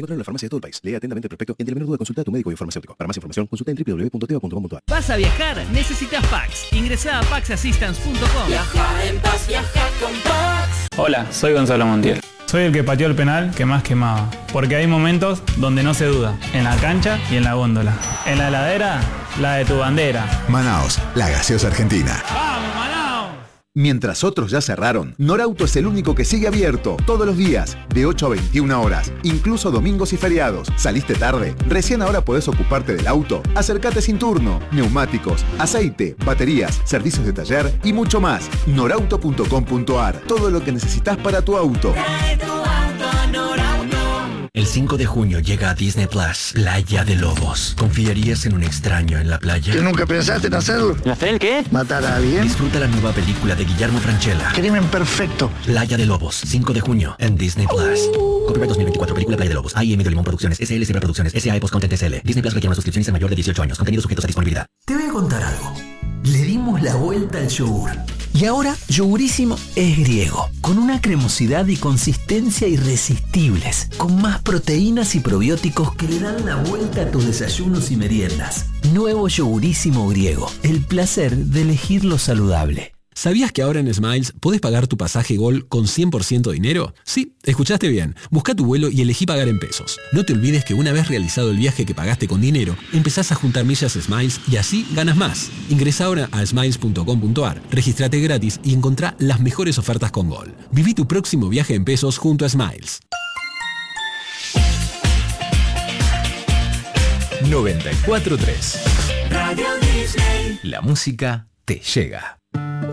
Encontrarlo en la farmacia de todo el país. Lee atentamente el prospecto y ante el menor duda consulta a tu médico y farmacéutico. Para más información, consulta en www.teva.com.ar. ¿Vas a viajar? ¿Necesitas Pax? Ingresá a paxassistance.com. Viaja en paz, viaja con Pax. Hola, soy Gonzalo Montiel. Soy el que pateó el penal que más quemaba. Porque hay momentos donde no se duda. En la cancha y en la góndola. En la heladera, la de tu bandera. Manaos, la gaseosa argentina. ¡Vamos, Manaos! Mientras otros ya cerraron, Norauto es el único que sigue abierto todos los días, de 8 a 21 horas, incluso domingos y feriados. ¿Saliste tarde? Recién ahora podés ocuparte del auto. Acércate sin turno. Neumáticos, aceite, baterías, servicios de taller y mucho más. Norauto.com.ar. Todo lo que necesitas para tu auto. Trae tu auto a Norauto. El 5 de junio llega a Disney Plus, Playa de Lobos. ¿Confiarías en un extraño en la playa? ¿Que nunca pensaste en hacerlo? ¿En hacer el qué? ¿Matar a alguien? Disfruta la nueva película de Guillermo Francella. Crimen perfecto. Playa de Lobos, 5 de junio, en Disney Plus. Copyright 2024, película Playa de Lobos. A.I.M. de Limón Producciones, SL Sebra Producciones, S.A. Post Content SL. Disney Plus requiere una suscripción a mayor de 18 años. Contenidos sujetos a disponibilidad. Te voy a contar algo. Le dimos la vuelta al yogur. Y ahora, Yogurísimo es griego, con una cremosidad y consistencia irresistibles, con más proteínas y probióticos que le dan la vuelta a tus desayunos y meriendas. Nuevo Yogurísimo griego, el placer de elegir lo saludable. ¿Sabías que ahora en Smiles podés pagar tu pasaje Gol con 100% dinero? Sí, escuchaste bien. Busca tu vuelo y elegí pagar en pesos. No te olvides que una vez realizado el viaje que pagaste con dinero, empezás a juntar millas Smiles y así ganas más. Ingresa ahora a smiles.com.ar, regístrate gratis y encontrá las mejores ofertas con Gol. Viví tu próximo viaje en pesos junto a Smiles. 94.3 Radio Disney. La música te llega.